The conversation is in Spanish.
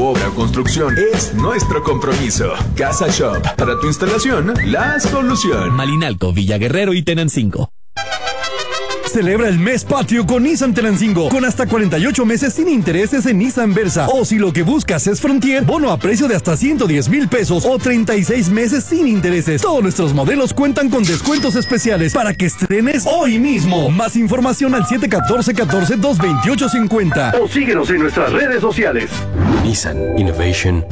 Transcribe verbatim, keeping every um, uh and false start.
obra o construcción es nuestro compromiso. Casa Shop, para tu instalación, la solución. Malinalco, Villa Guerrero y Tenancingo. Celebra el mes patrio con Nissan Tenancingo, con hasta cuarenta y ocho meses sin intereses en Nissan Versa. O si lo que buscas es Frontier, bono a precio de hasta ciento diez mil pesos o treinta y seis meses sin intereses. Todos nuestros modelos cuentan con descuentos especiales para que estrenes hoy mismo. Más información al siete uno cuatro, uno cuatro, dos dos ocho cinco cero o síguenos en nuestras redes sociales. Nissan Innovation